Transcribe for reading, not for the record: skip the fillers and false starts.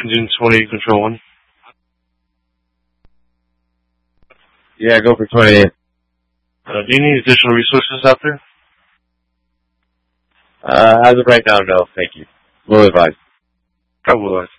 Engine 20, Control 1. Yeah, go for 28. Do you need additional resources out there? As of right now, no, thank you. We'll advise. I will advise.